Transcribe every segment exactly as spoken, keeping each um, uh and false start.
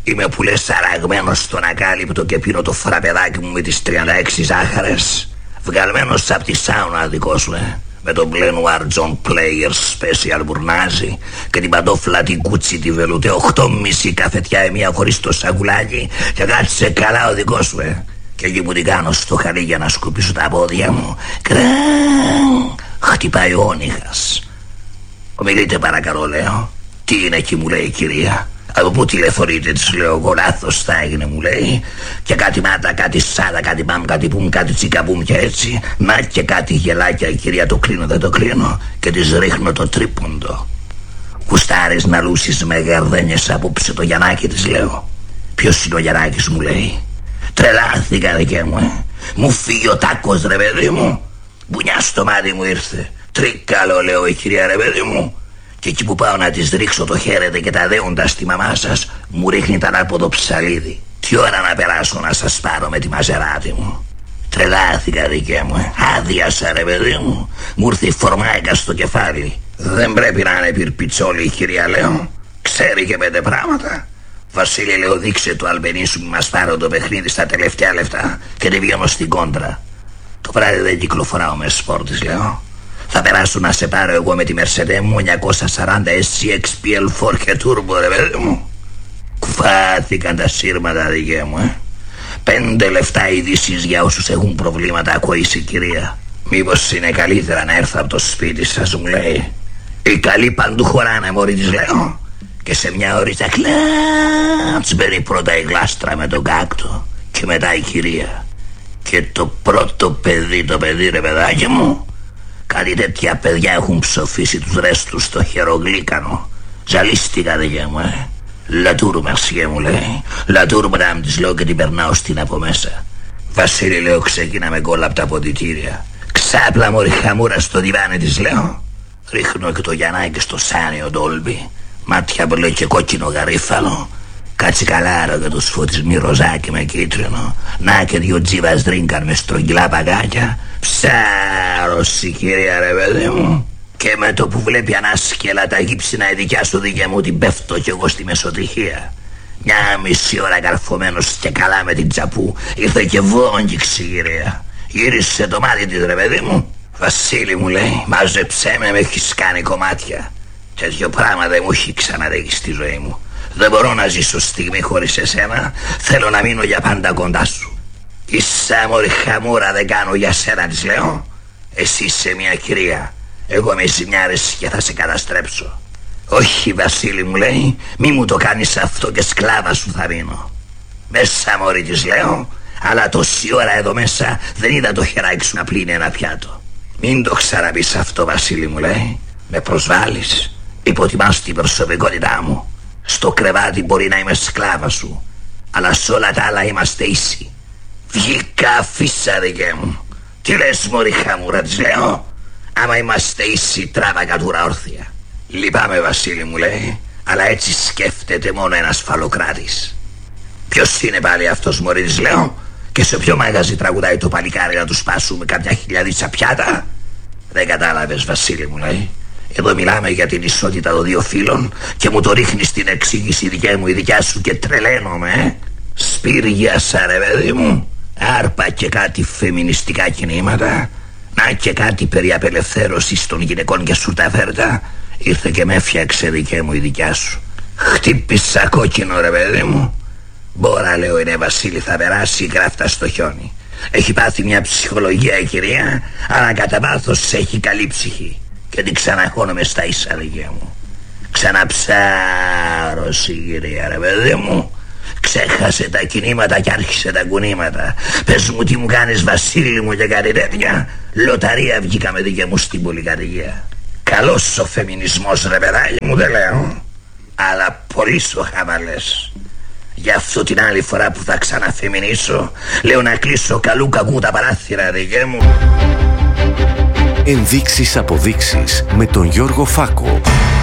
Είμαι που λες αραγμένος στον ακάλυπτο και πίνω το φραπεδάκι μου με τις τριάντα έξι ζάχαρες. Βγαλμένος απ' τη σάουνα δικό σου, ε. Με τον μπλε νουάρ John Player Special μπουρνάζι και την παντόφλα την κούτσι τη βελουτέ, οχτώ μισή καφετιά η μία χωρίς το σακουλάκι. Και κάτσε καλά ο δικός σου, ε. Και εκεί που την κάνω στο χαλί για να σκουπίσω τα πόδια μου, κραν, χτυπάει ο όνυχας. Ομιλείτε παρακαλώ, λέω. Τι είναι εκεί, μου λέει η κυρία. Από πού τηλεφωνείτε, της λέω εγώ, λάθος θα έγινε, μου λέει. Και κάτι μάτα, κάτι σάτα, κάτι μπαμ, κάτι πουμ, κάτι τσικαπουμ και έτσι. Να και κάτι γελάκια, η κυρία, το κλείνω, δεν το κλείνω. Και της ρίχνω το τρίποντο. Κουστάρεις να λούσεις με γαρδένιες απόψε το Γιαννάκι, της λέω. Ποιος είναι ο Γιαννάκης, μου λέει. Τρελάθηκα, δικέ μου, ε. Μου φύγει ο τάκος, ρε παιδί μου. Μπουνιά στο μάτι μου ήρθε. Τρίκαλο, λέω, η κυρία, ρε παιδί μου. Και εκεί που πάω να της ρίξω το χαίρετε και τα δέοντα στη μαμά σας, μου ρίχνει τα από το ψαλίδι. Τι ώρα να περάσω να σας πάρω με τη μαζεράτη μου. Τρελάθηκα, δικέ μου, ε. Άδειασα, ρε παιδί μου. Μου ήρθε η φορμάικα στο κεφάλι. Δεν πρέπει να είναι πυρπιτσόλη η κυρία, λέω. Ξέρει και πέντε πράγματα. Βασίλη, λέω, δείξε το Αλμπενίσου που μας πάρω το παιχνίδι στα τελευταία λεφτά και δεν βγαίνω στην κόντρα. Το βράδυ δεν κυκλοφοράω με σπόρτης, λέω. Θα περάσω να σε πάρω εγώ με τη Mercedes μου εννιακόσια σαράντα ες σι εξ πι ελ φορ και turbo, ρε παιδί μου. Κουφάθηκαν τα σύρματα, δικέ μου, ε. Πέντε λεφτά ειδήσεις για όσους έχουν προβλήματα, ακούεις, κυρία. Μήπως είναι καλύτερα να έρθω από το σπίτι σας, μου λέει. Οι καλοί παντού χωράνε, μωρή, της λέω. Και σε μια ώριτσα κλαμπς μπαίνει πρώτα η γλάστρα με τον κάκτο και μετά η κυρία. Και το πρώτο παιδί, το παιδί, ρε παιδάκι μου. Κάτι τέτοια παιδιά έχουν ψοφήσει τους ρέστους στο χερογλύκανο. Ζαλίστηκα, δικέ μου, ε. Λατούρ, μερσιέ, μου λέει. Λατούρ, μπραμ, της λέω και την περνάω στην από μέσα. Βασίλη, λέω, ξεκίνα με κόλλα απ' τα ποντιτήρια. Ξάπλα, μωρή χαμούρα στο διβάνι, της λέω. Ρίχνω και το Γιαννάκι στο σάνιο ντόλμπι. Μάτια μπλε και κόκκινο γαρίφαλο. Κάτσε καλάρο και το σφωτισμί ροζάκι με κίτρινο. Να και δυο τζίβας δρίνκαν με στρογγυλά παγάκια. Ψάρωση, κυρία, ρε παιδί μου. Και με το που βλέπει ανάσκελα τα γύψινα η δικιά σου, δικέ μου, την πέφτω κι εγώ στη μεσοτυχία. Μια μισή ώρα καρφωμένος και καλά με την τσαπού, ήρθε και βόγγιξη, κυρία. Γύρισε το μάτι της, ρε παιδί μου. Βασίλη, μου λέει, μάζεψέ με, με έχεις κάνει κομμάτια. Τέτοιο πράγμα δεν μου έχει ξαναδέχει στη ζωή μου. Δεν μπορώ να ζήσω στιγμή χωρίς εσένα. Θέλω να μείνω για πάντα κοντά σου. Ίσα, μωρή χαμούρα, δεν κάνω για σένα, της λέω. Εσύ είσαι μια κυρία. Εγώ είμαι ζημιάρης και θα σε καταστρέψω. Όχι, Βασίλη, μου λέει, μη μου το κάνεις αυτό και σκλάβα σου θα μείνω. Μέσα, μωρή, της λέω. Αλλά τόση ώρα εδώ μέσα δεν είδα το χεράκι σου να πλύνει ένα πιάτο. Μην το ξαναπείς αυτό, Βασίλη, μου λέει. Με προσβάλλεις. Υποτιμάς την προσωπικότητά μου. Στο κρεβάτι μπορεί να είμαι σκλάβα σου, αλλά σε όλα τα άλλα είμαστε ίσοι. Βγήκα, αφήσα, δικέ μου. Τι λες, μωρή χαμούρα, της λέω. Άμα είμαστε ίσοι, τράβα κατούρα όρθια. Λυπάμαι, Βασίλη, μου λέει, αλλά έτσι σκέφτεται μόνο ένας φαλοκράτης. Ποιος είναι πάλι αυτός, μωρή, της λέω. Και σε ποιο μαγαζί τραγουδάει το παλικάρι να του σπάσουμε κάποια χιλιαδίτσα πιάτα. Δεν κατάλαβες, Βασίλη, μου λέει. Εδώ μιλάμε για την ισότητα των δύο φύλων και μου το ρίχνεις την εξήγηση δικιά μου η δικιά σου και τρελαίνομαι, ε. Σπήριασα, ρε παιδί μου. Άρπα και κάτι φεμινιστικά κινήματα. Να και κάτι περί απελευθέρωσης των γυναικών και σουρταφέρτα. Ήρθε και με έφτιαξε, δικέ μου, η δικιά σου. Χτύπησα κόκκινο, ρε παιδί μου. Μπόρα, λέω, είναι, Βασίλη, θα περάσει η γράφτα στο χιόνι. Έχει πάθει μια ψυχολογία η κυρία, αλλά κατά βάθος έχει καλή ψυχή. Και την ξαναχώνομαι στα ίσα, δικέ μου. Ξαναψάρωση, κυρία, ρε παιδί μου. Ξέχασε τα κινήματα και άρχισε τα κουνήματα. Πες μου τι μου κάνεις, Βασίλη μου, και κάτι τέτοια. Λοταρία βγήκαμε, δικέ μου, στην πολυκατοικία. Καλός ο φεμινισμός, ρε παιδάκι μου, δεν λέω. Αλλά πολύ σου χαβαλές. Γι' αυτό την άλλη φορά που θα ξαναφεμινήσω, λέω να κλείσω καλού κακού τα παράθυρα, δικέ μου. Ενδείξεις αποδείξεις με τον Γιώργο Φάκο.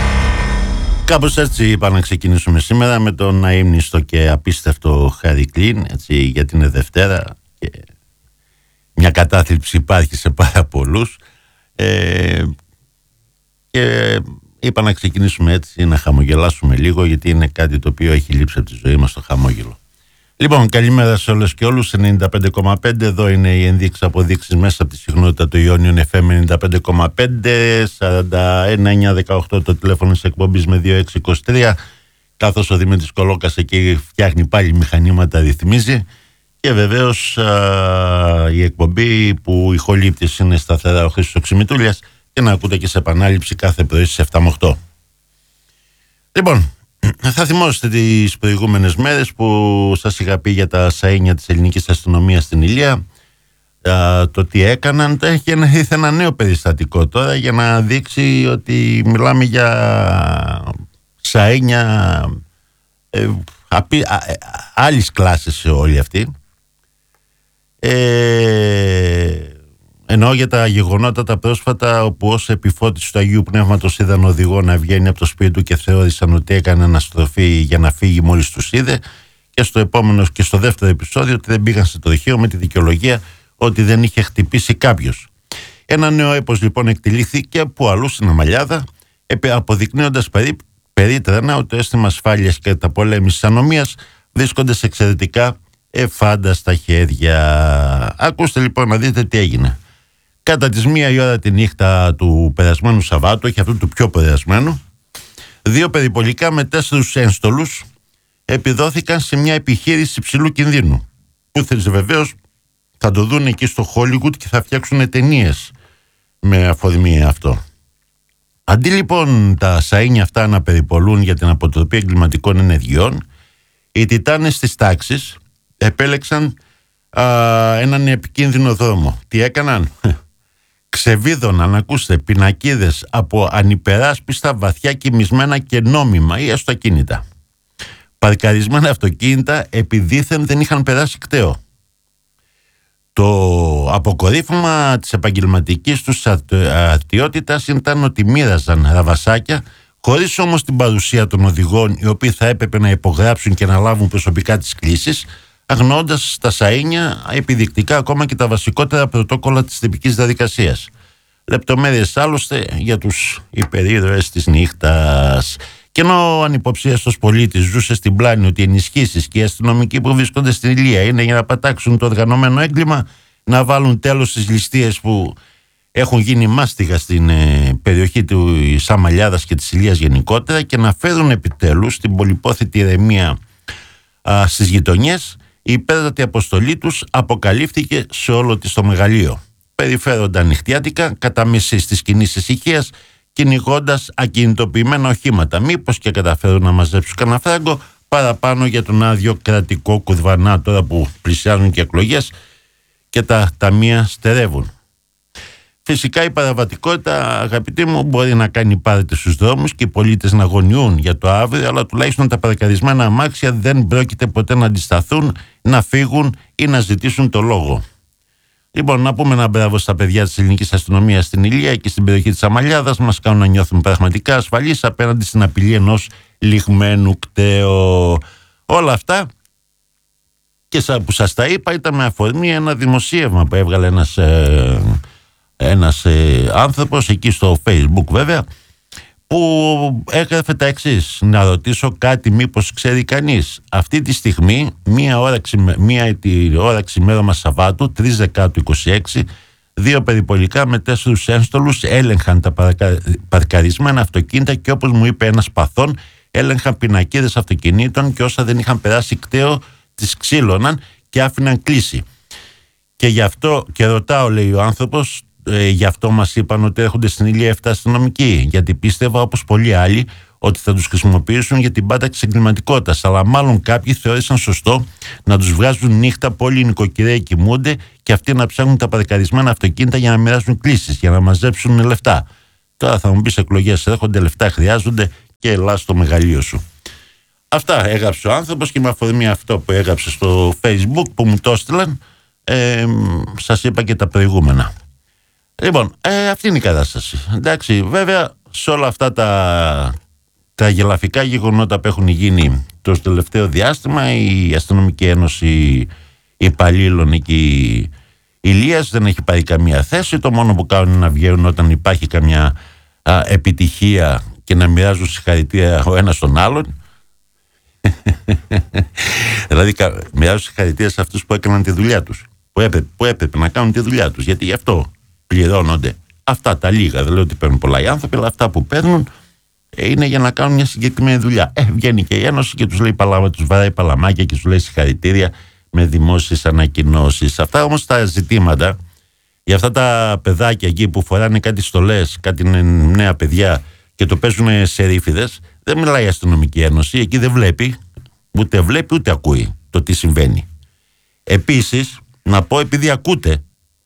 Κάπως έτσι είπα να ξεκινήσουμε σήμερα με τον αείμνηστο και απίστευτο Χάρι Κλίν, έτσι, γιατί είναι Δευτέρα και μια κατάθλιψη υπάρχει σε πάρα πολλούς, ε, και είπα να ξεκινήσουμε έτσι, να χαμογελάσουμε λίγο, γιατί είναι κάτι το οποίο έχει λείψει από τη ζωή μας, το χαμόγελο. Λοιπόν, καλημέρα σε όλες και όλους. ενενήντα πέντε κόμμα πέντε, εδώ είναι οι ενδείξεις αποδείξεις μέσα από τη συχνότητα του Ιόνιον εφ εμ ενενήντα πέντε κόμμα πέντε, σαράντα ένα εννιακόσια δεκαοκτώ το τηλέφωνο της εκπομπής με δύο έξι είκοσι τρία, καθώς ο Δημήτρης Κολόκας εκεί φτιάχνει πάλι μηχανήματα, ρυθμίζει. Και βεβαίως α, η εκπομπή που η ηχολήπτης είναι σταθερά ο Χρήστος Οξυμητούλιας και να ακούτε και σε επανάληψη κάθε πρωί στις επτά με οκτώ. Λοιπόν, θα θυμόσαστε τις προηγούμενες μέρες που σας είχα πει για τα σαΐνια της ελληνικής αστυνομίας στην Ηλία, α, το τι έκαναν, και ήρθε ένα νέο περιστατικό τώρα για να δείξει ότι μιλάμε για σαΐνια ε, απει, α, ε, άλλης κλάσης όλοι αυτοί. Ε, εννοώ για τα γεγονότα τα πρόσφατα όπου ως επιφώτιση του Αγίου Πνεύματος είδαν οδηγό να βγαίνει από το σπίτι του και θεώρησαν ότι έκανε αναστροφή για να φύγει μόλις τους είδε, και στο επόμενο και στο δεύτερο επεισόδιο ότι δεν πήγαν σε τροχείο με τη δικαιολογία ότι δεν είχε χτυπήσει κάποιος. Ένα νέο έπος λοιπόν εκτελήθηκε που αλλού στην Αμαλιάδα, αποδεικνύοντας περί, περίτρανα ότι το αίσθημα ασφάλειας και τα πολέμησης ανομίας βρίσκονται σε εξαιρετικά εφάνταστα χέρια. Ακούστε λοιπόν να δείτε τι έγινε. Κατά τις μία η ώρα τη νύχτα του περασμένου Σαββάτου, και αυτού του πιο περασμένου, δύο περιπολικά με τέσσερους ένστολους επιδόθηκαν σε μια επιχείρηση υψηλού κινδύνου, που βεβαίως θα το δουν εκεί στο Hollywood και θα φτιάξουν ταινίες με αφορμή αυτό. Αντί λοιπόν τα σαΐνια αυτά να περιπολούν για την αποτροπή εγκληματικών ενεργειών, οι τιτάνες της τάξης επέλεξαν α, έναν επικίνδυνο δρόμο. Τι έκαναν? Ξεβίδωναν, ακούστε, πινακίδες από ανυπεράσπιστα, βαθιά κοιμισμένα και νόμιμα ή έστω ακίνητα. Παρκαρισμένα αυτοκίνητα επιδίθεν δεν είχαν περάσει κταίο. Το αποκορύφωμα της επαγγελματικής τους αρτιότητας ήταν ότι μοίραζαν ραβασάκια, χωρίς όμως την παρουσία των οδηγών, οι οποίοι θα έπρεπε να υπογράψουν και να λάβουν προσωπικά τις κλήσεις, αγνοώντας στα σαΐνια επιδεικτικά ακόμα και τα βασικότερα πρωτόκολλα της τυπικής διαδικασίας. Λεπτομέρειες άλλωστε για τους υπερήρωες της νύχτας. Και ενώ ο ανυποψίαστος πολίτης ζούσε στην πλάνη ότι οι ενισχύσεις και οι αστυνομικοί που βρίσκονται στην Ηλία είναι για να πατάξουν το οργανωμένο έγκλημα, να βάλουν τέλος στις ληστείες που έχουν γίνει μάστιγα στην ε, περιοχή του Αμαλιάδας και της Ηλίας γενικότερα, και να φέρουν επιτέλους την πολυπόθητη ηρεμία α, στις γειτονιές, η υπέρτατη αποστολή τους αποκαλύφθηκε σε όλο της το μεγαλείο. Περιφέρονταν νυχτιάτικα κατά μεσής της κοινής ησυχίας, κυνηγώντας ακινητοποιημένα οχήματα. Μήπως και καταφέρουν να μαζέψουν κανένα φράγκο παραπάνω για τον άδειο κρατικό κουρβανά, τώρα που πλησιάζουν και εκλογές και τα ταμεία στερεύουν. Φυσικά η παραβατικότητα, αγαπητοί μου, μπορεί να κάνει πάρτι στους δρόμους και οι πολίτες να αγωνιούν για το αύριο, αλλά τουλάχιστον τα παρκαρισμένα αμάξια δεν πρόκειται ποτέ να αντισταθούν, να φύγουν ή να ζητήσουν το λόγο. Λοιπόν, να πούμε ένα μπράβο στα παιδιά της ελληνικής αστυνομίας στην Ηλία και στην περιοχή της Αμαλιάδας, μας κάνουν να νιώθουμε πραγματικά ασφαλείς απέναντι στην απειλή ενός λιγμένου κταίου. Όλα αυτά, και που σας τα είπα, ήταν με αφορμή ένα δημοσίευμα που έβγαλε ένας, ε, ένας ε, άνθρωπος εκεί στο Facebook βέβαια, που έγραφε τα εξής: να ρωτήσω κάτι, μήπως ξέρει κανείς? Αυτή τη στιγμή, μία ώρα, μία ώρα ξημέρωμα Σαββάτου, τρεις Δεκάτου είκοσι έξι, δύο περιπολικά με τέσσερους ένστολους έλεγχαν τα παρακα... παρκαρισμένα αυτοκίνητα και, όπως μου είπε ένας παθών, έλεγχαν πινακίδες αυτοκινήτων και όσα δεν είχαν περάσει κταίο τις ξύλωναν και άφηναν κλείσει. Και γι' αυτό, και ρωτάω, λέει ο άνθρωπος, Ε, γι' αυτό μας είπαν ότι έρχονται στην Ηλία εφτά αστυνομικοί, γιατί πίστευα όπως πολλοί άλλοι ότι θα τους χρησιμοποιήσουν για την πάταξη εγκληματικότητας, αλλά μάλλον κάποιοι θεώρησαν σωστό να τους βγάζουν νύχτα που όλοι οι νοικοκυρέοι κοιμούνται και αυτοί να ψάχνουν τα παρκαρισμένα αυτοκίνητα για να μοιράζουν κλήσεις, για να μαζέψουν λεφτά. Τώρα θα μου πεις, εκλογές έρχονται, λεφτά χρειάζονται και ελά στο μεγαλείο σου. Αυτά έγραψε ο άνθρωπος, και με αφορμή αυτό που έγραψε στο Facebook που μου το έστειλαν, ε, σας είπα και τα προηγούμενα. Λοιπόν, ε, αυτή είναι η κατάσταση. Εντάξει, βέβαια, σε όλα αυτά τα, τα γελαφικά γεγονότα που έχουν γίνει το τελευταίο διάστημα, η Αστυνομική Ένωση Υπαλλήλων εκεί Ηλίας δεν έχει πάρει καμία θέση. Το μόνο που κάνουν είναι να βγαίνουν όταν υπάρχει καμιά α, επιτυχία και να μοιράζουν συγχαρητήρια ο ένας τον άλλον. Δηλαδή μοιράζουν συγχαρητήρια σε αυτούς που έκαναν τη δουλειά τους, που έπρεπε, που έπρεπε να κάνουν τη δουλειά τους, γιατί γι' αυτό πληρώνονται αυτά τα λίγα. Δεν λέω ότι παίρνουν πολλά οι άνθρωποι, αλλά αυτά που παίρνουν είναι για να κάνουν μια συγκεκριμένη δουλειά. Ε, βγαίνει και η Ένωση και τους λέει παλάμα, τους βαράει παλαμάκια και τους λέει συγχαρητήρια με δημόσιες ανακοινώσεις. Αυτά όμως τα ζητήματα για αυτά τα παιδάκια εκεί που φοράνε κάτι στολές, κάτι νέα παιδιά και το παίζουν σε ρήφιδες, δεν μιλάει η Αστυνομική Ένωση, εκεί δεν βλέπει, ούτε βλέπει ούτε ακούει το τι συμβαίνει. Επίσης, να πω, επειδή ακούτε,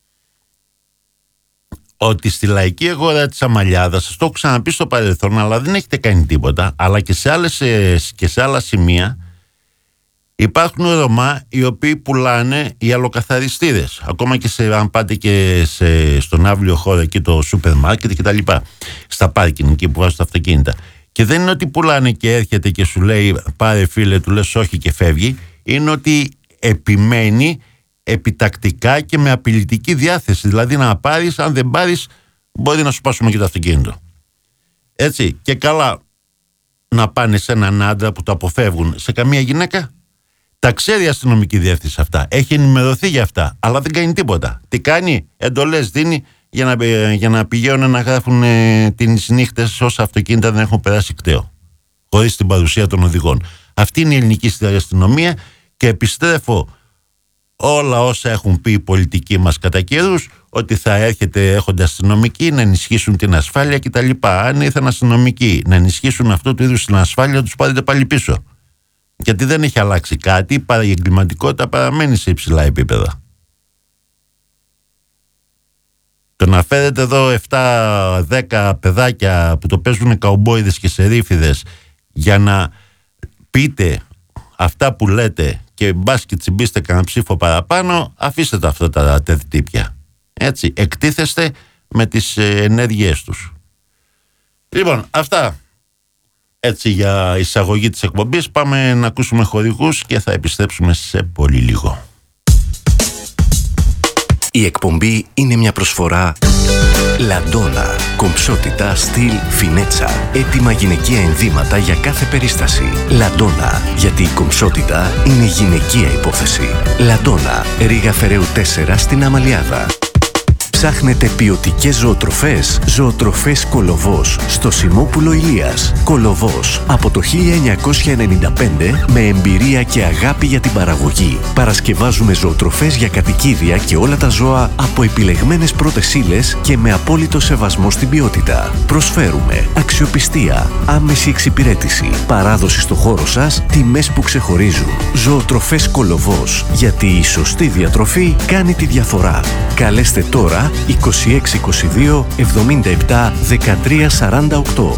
ότι στη λαϊκή αγορά της Αμαλιάδας, σας το έχω ξαναπεί στο παρελθόν, αλλά δεν έχετε κάνει τίποτα, αλλά και σε, άλλες, και σε άλλα σημεία υπάρχουν Ρωμά οι οποίοι πουλάνε οι αλλοκαθαριστήρες. Ακόμα και σε, αν πάτε και σε, στον αύλιο χώρο εκεί, το σούπερ μάρκετ και τα λοιπά, στα πάρκινγκ εκεί που βάζουν τα αυτοκίνητα. Και δεν είναι ότι πουλάνε και έρχεται και σου λέει πάρε φίλε, του λες όχι και φεύγει. Είναι ότι επιμένει επιτακτικά και με απειλητική διάθεση. Δηλαδή να πάρεις, αν δεν πάρεις μπορεί να σου πάσουμε και το αυτοκίνητο. Έτσι, και καλά να πάνε σε έναν άντρα που το αποφεύγουν. Σε καμία γυναίκα τα ξέρει η αστυνομική διεύθυνση αυτά, έχει ενημερωθεί για αυτά, αλλά δεν κάνει τίποτα. Τι κάνει? Εντολές δίνει για να, για να πηγαίνουν να γράφουν ε, τις νύχτες όσα αυτοκίνητα δεν έχουν περάσει κταίο, χωρίς την παρουσία των οδηγών. Αυτή είναι η ελληνική αστυνομία και επιστρέφω όλα όσα έχουν πει οι πολιτικοί μας κατά καιρούς, ότι θα έρχεται έχονται αστυνομικοί να ενισχύσουν την ασφάλεια κτλ. Αν ήρθαν αστυνομικοί να ενισχύσουν αυτό το είδους την ασφάλεια, τους πάρετε πάλι πίσω. Γιατί δεν έχει αλλάξει κάτι, παρά η εγκληματικότητα παραμένει σε υψηλά επίπεδα. Το να φέρετε εδώ επτά δέκα παιδάκια που το παίζουν καουμπόιδες και σερίφιδες για να πείτε αυτά που λέτε και μπας και τσιμπήστε κανένα ψήφο παραπάνω, αφήστε τα αυτά τα τερτύπια. Έτσι, εκτίθεστε με τις ενέργειές τους. Λοιπόν, αυτά έτσι για εισαγωγή της εκπομπής. Πάμε να ακούσουμε χορηγούς και θα επιστρέψουμε σε πολύ λίγο. Η εκπομπή είναι μια προσφορά Λαντόνα. Κομψότητα, στυλ, φινέτσα. Έτοιμα γυναικεία ενδύματα για κάθε περίσταση. Λαντόνα. Γιατί η κομψότητα είναι γυναικεία υπόθεση. Λαντόνα. Ρήγα Φεραίου τέσσερα στην Αμαλιάδα. Ψάχνετε ποιοτικές ζωοτροφές? Ζωοτροφές Κολοβός στο Σιμόπουλο Ηλίας. Κολοβός από το χίλια εννιακόσια ενενήντα πέντε με εμπειρία και αγάπη για την παραγωγή. Παρασκευάζουμε ζωοτροφές για κατοικίδια και όλα τα ζώα από επιλεγμένες πρώτες ύλες και με απόλυτο σεβασμό στην ποιότητα. Προσφέρουμε αξιοπιστία, άμεση εξυπηρέτηση, παράδοση στο χώρο σας, τιμές που ξεχωρίζουν. Ζωοτροφές Κολοβός. Γιατί η σωστή διατροφή κάνει τη διαφορά. Καλέστε τώρα είκοσι έξι είκοσι δύο εβδομήντα επτά δεκατρία σαράντα οκτώ.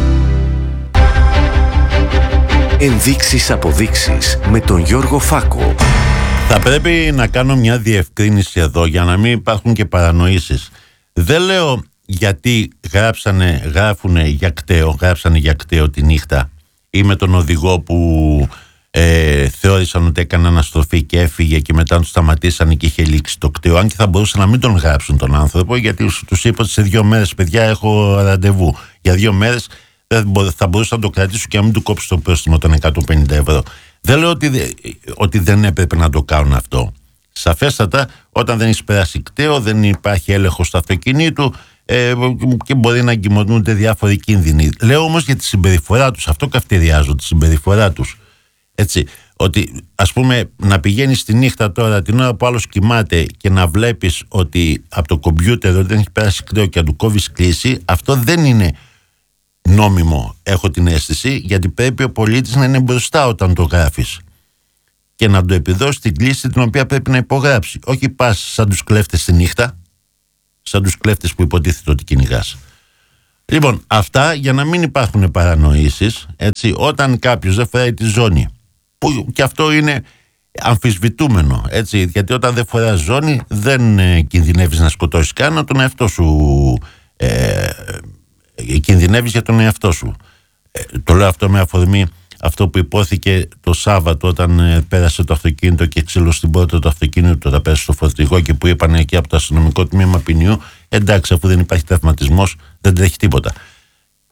Ενδείξεις αποδείξεις με τον Γιώργο Φάκο. Θα πρέπει να κάνω μια διευκρίνηση εδώ για να μην υπάρχουν και παρανοήσεις. Δεν λέω γιατί γράψανε, γράφουνε για κταίο, γράψανε για κταίο τη νύχτα ή με τον οδηγό που ε, θεώρησαν ότι έκανε αναστροφή και έφυγε και μετά του σταματήσανε και είχε λήξει το κταίο. Αν και θα μπορούσαν να μην τον γράψουν τον άνθρωπο, γιατί τους είπα ότι σε δύο μέρες παιδιά έχω ραντεβού. Για δύο μέρες θα μπορούσαν να το κρατήσουν και να μην του κόψουν το πρόστιμο των εκατόν πενήντα ευρώ. Δεν λέω ότι, ότι δεν έπρεπε να το κάνουν αυτό. Σαφέστατα, όταν δεν έχει περάσει κταίο, δεν υπάρχει έλεγχο στο αυτοκίνητο ε, και μπορεί να εγκυμονούνται διάφοροι κίνδυνοι. Λέω όμως για τη συμπεριφορά τους, αυτό καυτηριάζω, τη συμπεριφορά τους. Έτσι, ότι ας πούμε να πηγαίνεις τη νύχτα τώρα την ώρα που άλλος κοιμάται και να βλέπεις ότι από το κομπιούτερ δεν έχει περάσει κταίο και να του κόβεις κλίση, αυτό δεν είναι νόμιμο, έχω την αίσθηση, γιατί πρέπει ο πολίτης να είναι μπροστά όταν το γράφεις και να του επιδώσει την κλίση την οποία πρέπει να υπογράψει. Όχι πας σαν τους κλέφτες τη νύχτα, σαν τους κλέφτες που υποτίθεται ότι κυνηγάς. Λοιπόν, αυτά για να μην υπάρχουν παρανοήσεις, έτσι, όταν κάποιος δεν φοράει τη ζώνη, που και αυτό είναι αμφισβητούμενο, έτσι, γιατί όταν δεν φοράς ζώνη δεν ε, κινδυνεύεις να σκοτώσεις καν τον εαυτό σου, ε, ε, κινδυνεύεις για τον εαυτό σου. Ε, το λέω αυτό με αφορμή αυτό που υπόθηκε το Σάββατο όταν ε, πέρασε το αυτοκίνητο και ξύλωσε την πόρτα του αυτοκίνητου, όταν πέρασε στο φορτηγό και που είπαν εκεί από το αστυνομικό τμήμα ποινιού, εντάξει, αφού δεν υπάρχει τραυματισμός δεν τρέχει τίποτα. Και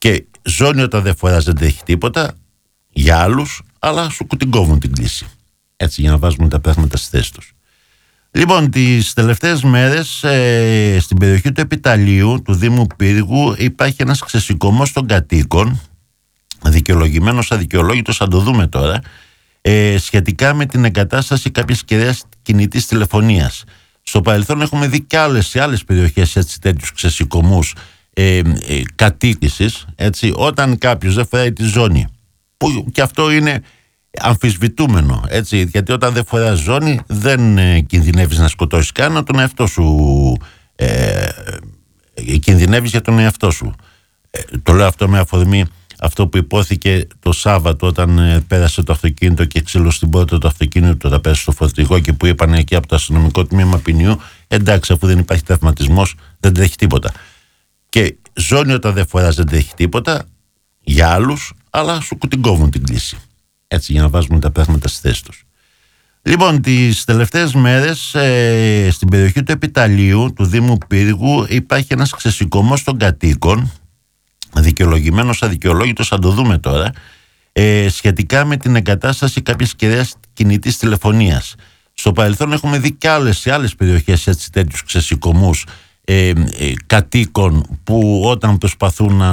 ζώνη όταν δεν φοράς δεν τρέχει τίποτα για άλλους, αλλά σου κουτιγκόβουν την κλίση. Έτσι, για να βάζουμε τα πράγματα στη θέση τους. Λοιπόν, τις τελευταίες μέρες ε, στην περιοχή του Επιταλείου, του Δήμου Πύργου, υπάρχει ένας ξεσηκωμός των κατοίκων, δικαιολογημένος, αδικαιολόγητος, θα το δούμε τώρα, ε, σχετικά με την εγκατάσταση κάποιες κεραίας κινητής τηλεφωνίας. Στο παρελθόν έχουμε δει και άλλες, σε άλλες περιοχές έτσι, τέτοιους ξεσηκωμούς ε, ε, κατοίκησης, έτσι, όταν κάποιος δεν φοράει τη ζώνη, που και αυτό είναι αμφισβητούμενο, έτσι, γιατί όταν δεν φοράς ζώνη δεν ε, κινδυνεύεις να σκοτώσεις κανένα, τον εαυτό σου ε, ε, κινδυνεύεις για τον εαυτό σου. Ε, το λέω αυτό με αφορμή αυτό που υπόθηκε το Σάββατο όταν ε, πέρασε το αυτοκίνητο και ξύλωσε την πόρτα του αυτοκίνητου όταν πέρασε στο φορτηγό και που είπαν εκεί από το αστυνομικό τμήμα ποινιού, εντάξει, αφού δεν υπάρχει τραυματισμός δεν τρέχει τίποτα. Και ζώνη όταν δεν φοράς δεν τρέχει τίποτα για άλλους, αλλά σου κουτιγκόβουν την κλίση. Έτσι, για να βάζουμε τα πράγματα στη θέση τους. Λοιπόν, τις τελευταίες μέρες ε, στην περιοχή του Επιταλείου, του Δήμου Πύργου, υπάρχει ένας ξεσηκωμός των κατοίκων, δικαιολογημένος, αδικαιολόγητος, θα το δούμε τώρα, ε, σχετικά με την εγκατάσταση κάποιες κεραίας κινητής τηλεφωνίας. Στο παρελθόν έχουμε δει και άλλες, σε άλλες περιοχές έτσι, τέτοιους ξεσηκωμούς ε, ε, κατοίκων που όταν προσπαθούν να